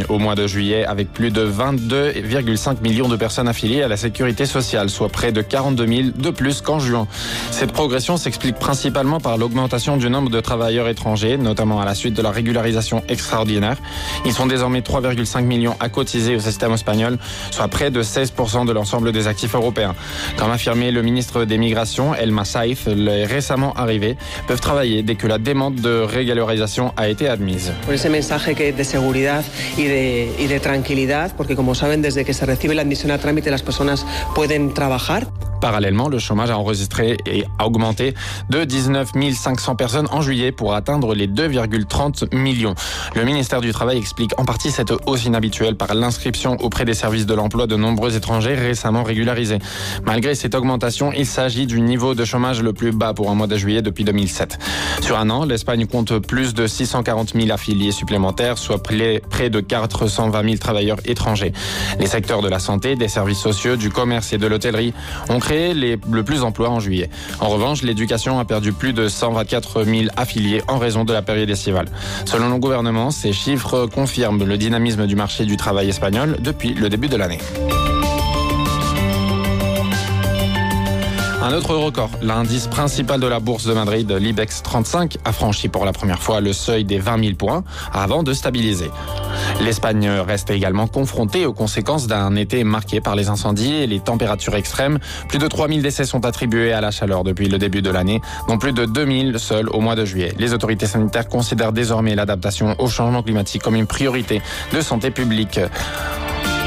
l'Espagne au mois de juillet, avec plus de 22,5 millions de personnes affiliées à la sécurité sociale, soit près de 42 000 de plus qu'en juin. Cette progression s'explique principalement par l'augmentation du nombre de travailleurs étrangers, notamment à la suite de la régularisation extraordinaire. Ils sont désormais 3,5 millions à cotiser au système espagnol, soit près de 16% de l'ensemble des actifs européens. Comme affirmé le ministre des Migrations, Elma Saiz, les récemment arrivés peuvent travailler dès que la demande de régularisation a été admise. Por ese mensaje que de seguridad y de tranquilidad, porque como saben, desde que se recibe la admisión a trámite, las personas pueden trabajar. Parallèlement, le chômage a enregistré et a augmenté de 19 500 personnes en juillet pour atteindre les 2,30 millions. Le ministère du Travail explique en partie cette hausse inhabituelle par l'inscription auprès des services de l'emploi de nombreux étrangers récemment régularisés. Malgré cette augmentation, il s'agit du niveau de chômage le plus bas pour un mois de juillet depuis 2007. Sur un an, l'Espagne compte plus de 640 000 affiliés supplémentaires, soit près de 420 000 travailleurs étrangers. Les secteurs de la santé, des services sociaux, du commerce et de l'hôtellerie ont créé le plus d'emplois en juillet. En revanche, l'éducation a perdu plus de 124 000 affiliés en raison de la période estivale. Selon le gouvernement, ces chiffres confirment le dynamisme du marché du travail espagnol depuis le début de l'année. Un autre record, l'indice principal de la bourse de Madrid, l'IBEX 35, a franchi pour la première fois le seuil des 20 000 points avant de stabiliser. L'Espagne reste également confrontée aux conséquences d'un été marqué par les incendies et les températures extrêmes. Plus de 3 000 décès sont attribués à la chaleur depuis le début de l'année, dont plus de 2 000 seuls au mois de juillet. Les autorités sanitaires considèrent désormais l'adaptation au changement climatique comme une priorité de santé publique.